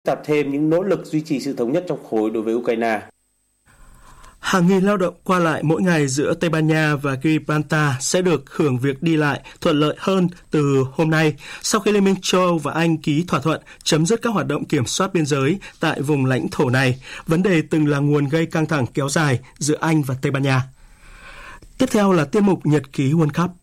tạp thêm những nỗ lực duy trì sự thống nhất trong khối đối với Ukraine. Hàng nghìn lao động qua lại mỗi ngày giữa Tây Ban Nha và Gibraltar sẽ được hưởng việc đi lại thuận lợi hơn từ hôm nay sau khi Liên minh châu Âu và Anh ký thỏa thuận chấm dứt các hoạt động kiểm soát biên giới tại vùng lãnh thổ này, vấn đề từng là nguồn gây căng thẳng kéo dài giữa Anh và Tây Ban Nha. Tiếp theo là tiết mục Nhật ký World Cup.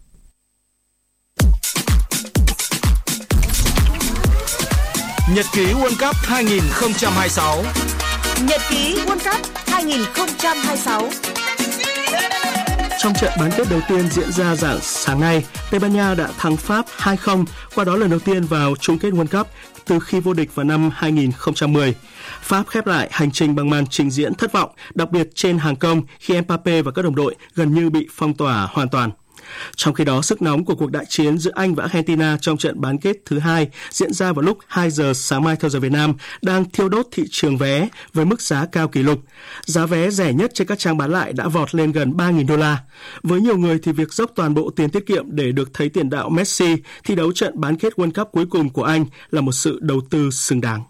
Nhật ký World Cup 2026. Nhật ký World Cup 2026. Trong trận bán kết đầu tiên diễn ra rạng sáng nay, Tây Ban Nha đã thắng Pháp 2-0, qua đó lần đầu tiên vào chung kết World Cup từ khi vô địch vào năm 2010. Pháp khép lại hành trình bằng màn trình diễn thất vọng, đặc biệt trên hàng công khi Mbappé và các đồng đội gần như bị phong tỏa hoàn toàn. Trong khi đó, sức nóng của cuộc đại chiến giữa Anh và Argentina trong trận bán kết thứ hai diễn ra vào lúc 2 giờ sáng mai theo giờ Việt Nam đang thiêu đốt thị trường vé với mức giá cao kỷ lục. Giá vé rẻ nhất trên các trang bán lại đã vọt lên gần 3.000 đô la. Với nhiều người thì việc dốc toàn bộ tiền tiết kiệm để được thấy tiền đạo Messi thi đấu trận bán kết World Cup cuối cùng của Anh là một sự đầu tư xứng đáng.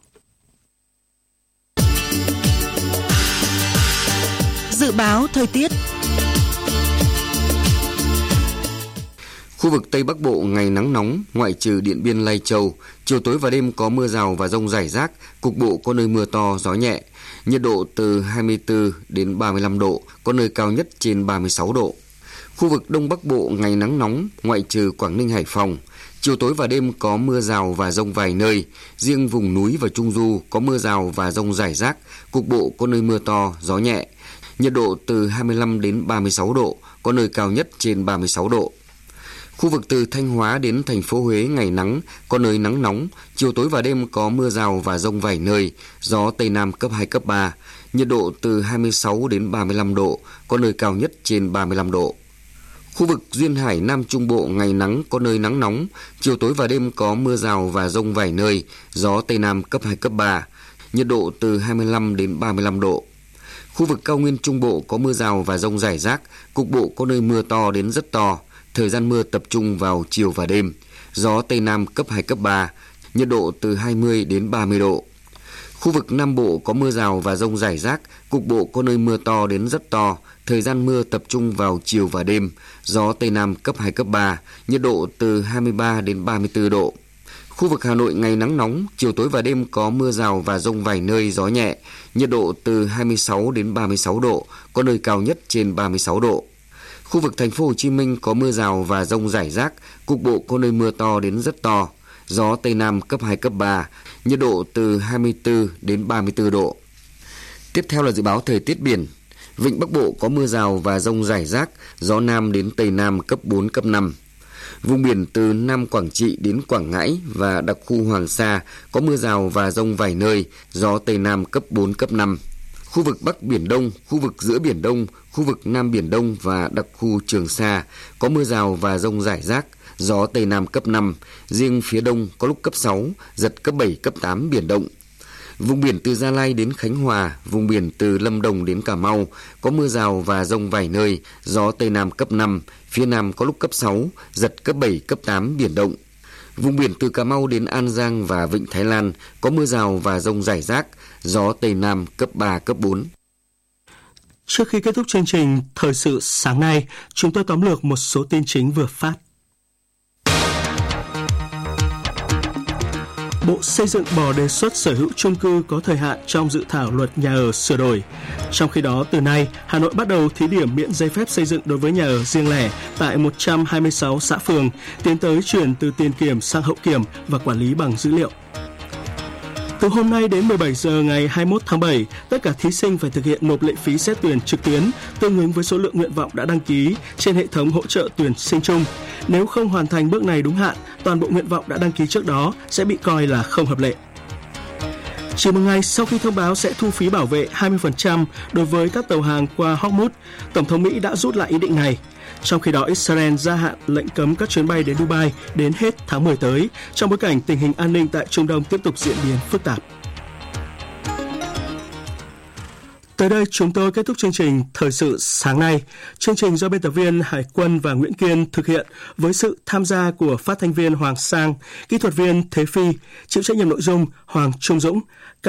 Dự báo thời tiết. Khu vực Tây Bắc Bộ ngày nắng nóng, ngoại trừ Điện Biên, Lai Châu, chiều tối và đêm có mưa rào và dông rải rác, cục bộ có nơi mưa to, gió nhẹ. Nhiệt độ từ 24 đến 35 độ, có nơi cao nhất trên 36 độ. Khu vực Đông Bắc Bộ ngày nắng nóng, ngoại trừ Quảng Ninh, Hải Phòng, chiều tối và đêm có mưa rào và dông vài nơi. Riêng vùng núi và Trung Du có mưa rào và dông rải rác, cục bộ có nơi mưa to, gió nhẹ. Nhiệt độ từ 25 đến 36 độ, có nơi cao nhất trên 36 độ. Khu vực từ Thanh Hóa đến thành phố Huế ngày nắng, có nơi nắng nóng, chiều tối và đêm có mưa rào và dông vài nơi, gió Tây Nam cấp 2, cấp 3, nhiệt độ từ 26 đến 35 độ, có nơi cao nhất trên 35 độ. Khu vực Duyên Hải Nam Trung Bộ ngày nắng, có nơi nắng nóng, chiều tối và đêm có mưa rào và dông vài nơi, gió Tây Nam cấp 2, cấp 3, nhiệt độ từ 25 đến 35 độ. Khu vực Cao Nguyên Trung Bộ có mưa rào và dông rải rác, cục bộ có nơi mưa to đến rất to. Thời gian mưa tập trung vào chiều và đêm, gió Tây Nam cấp 2, cấp 3, nhiệt độ từ 20 đến 30 độ. Khu vực Nam Bộ có mưa rào và dông rải rác, cục bộ có nơi mưa to đến rất to, thời gian mưa tập trung vào chiều và đêm, gió Tây Nam cấp 2, cấp 3, nhiệt độ từ 23 đến 34 độ. Khu vực Hà Nội ngày nắng nóng, chiều tối và đêm có mưa rào và dông vài nơi, gió nhẹ, nhiệt độ từ 26 đến 36 độ, có nơi cao nhất trên 36 độ. Khu vực thành phố Hồ Chí Minh có mưa rào và dông rải rác, cục bộ có nơi mưa to đến rất to, gió Tây Nam cấp 2, cấp 3, nhiệt độ từ 24 đến 34 độ. Tiếp theo là dự báo thời tiết biển. Vịnh Bắc Bộ có mưa rào và dông rải rác, gió Nam đến Tây Nam cấp 4, cấp 5. Vùng biển từ Nam Quảng Trị đến Quảng Ngãi và đặc khu Hoàng Sa có mưa rào và dông vài nơi, gió Tây Nam cấp 4, cấp 5. Khu vực Bắc Biển Đông, khu vực giữa Biển Đông, khu vực Nam Biển Đông và đặc khu Trường Sa có mưa rào và dông rải rác, gió Tây Nam cấp 5, riêng phía Đông có lúc cấp 6, giật cấp 7, cấp 8 biển động. Vùng biển từ Gia Lai đến Khánh Hòa, vùng biển từ Lâm Đồng đến Cà Mau có mưa rào và dông vài nơi, gió Tây Nam cấp 5, phía Nam có lúc cấp 6, giật cấp 7, cấp 8 biển động. Vùng biển từ Cà Mau đến An Giang và Vịnh Thái Lan có mưa rào và dông rải rác, gió Tây Nam cấp 3, cấp 4. Trước khi kết thúc chương trình Thời sự sáng nay, chúng tôi tóm lược một số tin chính vừa phát. Bộ Xây dựng bỏ đề xuất sở hữu chung cư có thời hạn trong dự thảo luật nhà ở sửa đổi. Trong khi đó, từ nay, Hà Nội bắt đầu thí điểm miễn giấy phép xây dựng đối với nhà ở riêng lẻ tại 126 xã phường, tiến tới chuyển từ tiền kiểm sang hậu kiểm và quản lý bằng dữ liệu. Từ hôm nay đến 17 giờ ngày 21 tháng 7, tất cả thí sinh phải thực hiện nộp lệ phí xét tuyển trực tuyến tương ứng với số lượng nguyện vọng đã đăng ký trên hệ thống hỗ trợ tuyển sinh chung. Nếu không hoàn thành bước này đúng hạn, toàn bộ nguyện vọng đã đăng ký trước đó sẽ bị coi là không hợp lệ. Chỉ một ngày sau khi thông báo sẽ thu phí bảo vệ 20% đối với các tàu hàng qua Hormuz, Tổng thống Mỹ đã rút lại ý định này. Trong khi đó, Israel gia hạn lệnh cấm các chuyến bay đến Dubai đến hết tháng 10 tới, trong bối cảnh tình hình an ninh tại Trung Đông tiếp tục diễn biến phức tạp. Tới đây chúng tôi kết thúc chương trình Thời sự sáng nay. Chương trình do biên tập viên Hải Quân và Nguyễn Kiên thực hiện với sự tham gia của phát thanh viên Hoàng Sang, kỹ thuật viên Thế Phi, chịu trách nhiệm nội dung Hoàng Trung Dũng.